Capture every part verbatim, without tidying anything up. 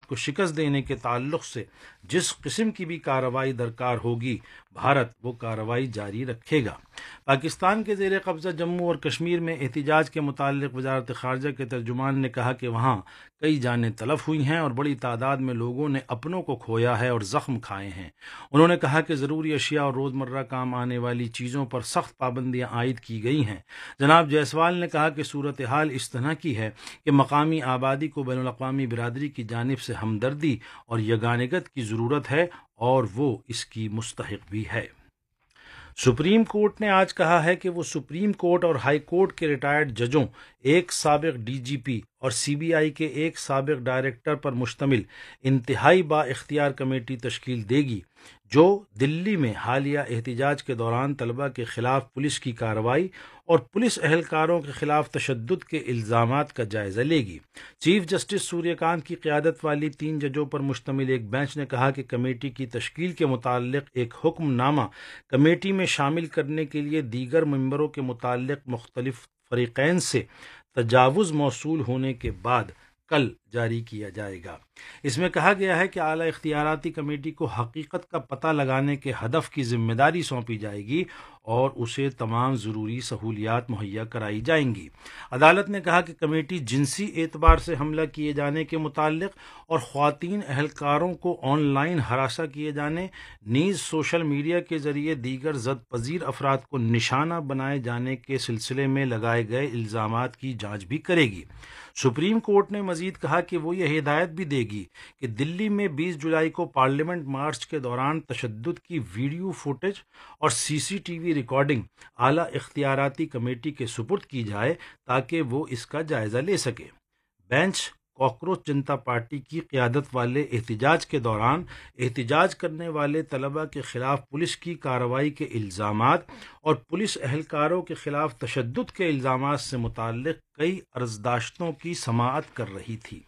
کو شکست دینے کے تعلق سے جس قسم کی بھی کارروائی درکار ہوگی بھارت وہ کارروائی جاری رکھے گا۔ پاکستان کے زیر قبضہ جموں اور کشمیر میں احتجاج کے متعلق وزارت خارجہ کے ترجمان نے کہا کہ وہاں کئی جانیں تلف ہوئی ہیں اور بڑی تعداد میں لوگوں نے اپنوں کو کھویا ہے اور زخم کھائے ہیں۔ انہوں نے کہا کہ ضروری اشیاء اور روزمرہ کام آنے والی چیزوں پر سخت پابندیاں عائد کی گئی ہیں۔ جناب جیسوال نے کہا کہ صورتحال اس طرح کی ہے کہ مقامی آبادی کو بین الاقوامی برادری کی جانب سے ہمدردی اور یگانگت کی ضرورت ہے اور وہ اس کی مستحق بھی ہے۔ سپریم کورٹ نے آج کہا ہے کہ وہ سپریم کورٹ اور ہائی کورٹ کے ریٹائرڈ ججوں، ایک سابق ڈی جی پی اور سی بی آئی کے ایک سابق ڈائریکٹر پر مشتمل انتہائی با اختیار کمیٹی تشکیل دے گی جو دلی میں حالیہ احتجاج کے دوران طلبہ کے خلاف پولیس کی کارروائی اور پولیس اہلکاروں کے خلاف تشدد کے الزامات کا جائزہ لے گی۔ چیف جسٹس سوریہ کانت کی قیادت والی تین ججوں پر مشتمل ایک بینچ نے کہا کہ کمیٹی کی تشکیل کے متعلق ایک حکم نامہ کمیٹی میں شامل کرنے کے لیے دیگر ممبروں کے متعلق مختلف فریقین سے تجاوز موصول ہونے کے بعد کل جاری کیا جائے گا۔ اس میں کہا گیا ہے کہ اعلیٰ اختیاراتی کمیٹی کو حقیقت کا پتہ لگانے کے ہدف کی ذمہ داری سونپی جائے گی اور اسے تمام ضروری سہولیات مہیا کرائی جائیں گی۔ عدالت نے کہا کہ کمیٹی جنسی اعتبار سے حملہ کیے جانے کے متعلق اور خواتین اہلکاروں کو آن لائن ہراساں کیے جانے، نیز سوشل میڈیا کے ذریعے دیگر زد پذیر افراد کو نشانہ بنائے جانے کے سلسلے میں لگائے گئے الزامات کی جانچ بھی کرے گی۔ سپریم کورٹ نے مزید کہا کہ وہ یہ ہدایت بھی دے گی کہ دلی میں بیس جولائی کو پارلیمنٹ مارچ کے دوران تشدد کی ویڈیو فوٹیج اور سی سی ٹی وی ریکارڈنگ اعلیٰ اختیاراتی کمیٹی کے سپرد کی جائے تاکہ وہ اس کا جائزہ لے سکے۔ بینچ کاکروچ جنتا پارٹی کی قیادت والے احتجاج کے دوران احتجاج کرنے والے طلبہ کے خلاف پولیس کی کارروائی کے الزامات اور پولیس اہلکاروں کے خلاف تشدد کے الزامات سے متعلق کئی عرضداشتوں کی سماعت کر رہی تھی۔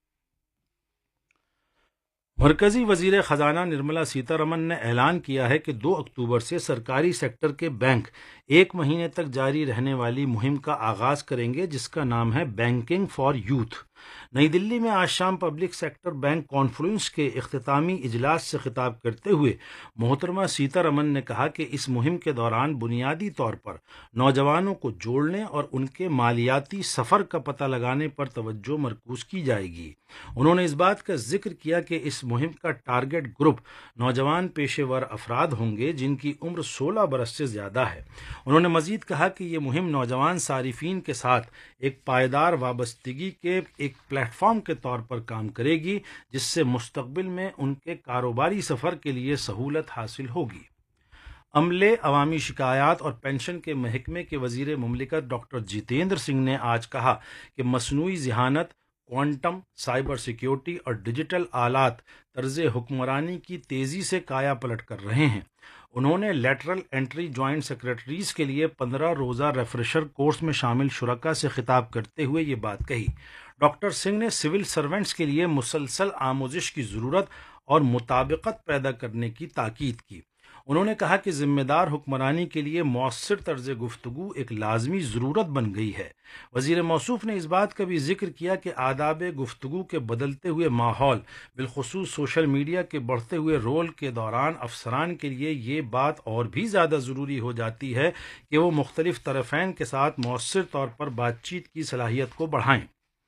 مرکزی وزیر خزانہ نرملا سیتا رمن نے اعلان کیا ہے کہ دو اکتوبر سے سرکاری سیکٹر کے بینک ایک مہینے تک جاری رہنے والی مہم کا آغاز کریں گے جس کا نام ہے بینکنگ فار یوتھ۔ نئی دلی میں آج شام پبلک سیکٹر بینک کانفرنس کے اختتامی اجلاس سے خطاب کرتے ہوئے محترمہ سیتا رمن نے کہا کہ اس مہم کے دوران بنیادی طور پر نوجوانوں کو جوڑنے اور ان کے مالیاتی سفر کا پتہ لگانے پر توجہ مرکوز کی جائے گی۔ انہوں نے اس بات کا ذکر کیا کہ اس مہم کا ٹارگٹ گروپ نوجوان پیشے ور افراد ہوں گے جن کی عمر سولہ برس سے زیادہ ہے۔ انہوں نے مزید کہا کہ یہ مہم نوجوان صارفین کے ساتھ ایک پائیدار وابستگی کے ایک پلیٹ فارم کے طور پر کام کرے گی جس سے مستقبل میں ان کے کاروباری سفر کے لیے سہولت حاصل ہوگی۔ عملے، عوامی شکایات اور پنشن کے محکمے کے وزیر مملکت ڈاکٹر جتیندر سنگھ نے آج کہا کہ مصنوعی ذہانت، کوانٹم، سائبر سیکیورٹی اور ڈیجیٹل آلات طرز حکمرانی کی تیزی سے کایا پلٹ کر رہے ہیں۔ انہوں نے لیٹرل انٹری جوائنٹ سیکرٹریز کے لیے پندرہ روزہ ریفریشر کورس میں شامل شرکاء سے خطاب کرتے ہوئے یہ بات کہی۔ ڈاکٹر سنگھ نے سول سرونٹس کے لیے مسلسل آموزش کی ضرورت اور مطابقت پیدا کرنے کی تاکید کی۔ انہوں نے کہا کہ ذمہ دار حکمرانی کے لیے مؤثر طرز گفتگو ایک لازمی ضرورت بن گئی ہے۔ وزیر موصوف نے اس بات کا بھی ذکر کیا کہ آداب گفتگو کے بدلتے ہوئے ماحول، بالخصوص سوشل میڈیا کے بڑھتے ہوئے رول کے دوران افسران کے لیے یہ بات اور بھی زیادہ ضروری ہو جاتی ہے کہ وہ مختلف طرفین کے ساتھ مؤثر طور پر بات چیت کی صلاحیت کو بڑھائیں۔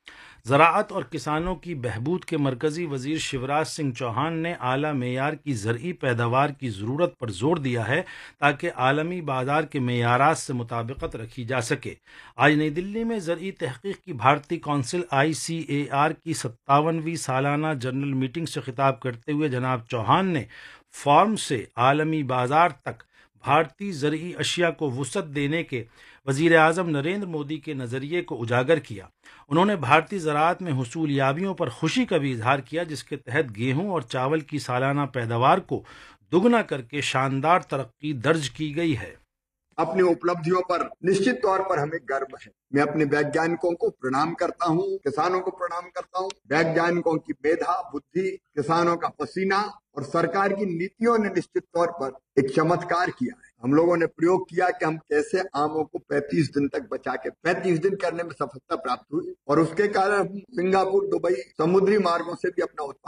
زراعت اور کسانوں کی بہبود کے مرکزی وزیر شیوراج سنگھ چوہان نے اعلیٰ معیار کی زرعی پیداوار کی ضرورت پر زور دیا ہے تاکہ عالمی بازار کے معیارات سے مطابقت رکھی جا سکے۔ آج نئی دلی میں زرعی تحقیق کی بھارتی council I C a are کی ستاونویں سالانہ جنرل میٹنگ سے خطاب کرتے ہوئے جناب چوہان نے فارم سے عالمی بازار تک بھارتی زرعی اشیاء کو وسعت دینے کے وزیر اعظم نریندر مودی کے نظریے کو اجاگر کیا۔ انہوں نے بھارتی زراعت میں حصول یابیوں پر خوشی کا بھی اظہار کیا جس کے تحت گیہوں اور چاول کی سالانہ پیداوار کو دگنا کر کے شاندار ترقی درج کی گئی ہے۔ اپنی اپلبدھیوں پر نشچت طور پر ہمیں گرو ہے۔ میں اپنے ویگیانکوں کو پرنام کرتا ہوں، کسانوں کو پرنام کرتا ہوں۔ ویگیانکوں کی میدھا، بدھی، کسانوں کا پسینہ اور سرکار کی نیتیوں نے نشچت طور پر ایک چمتکار کیا ہے۔ ہم لوگوں نے پریوگ کیا کہ ہم کیسے آموں کو پینتیس دن تک بچا کے پینتیس دن کرنے میں سفلتا پراپت ہوئی اور اس کے کارن ہم سنگاپور، دبئی، سمندری مارگوں سے بھی اپنا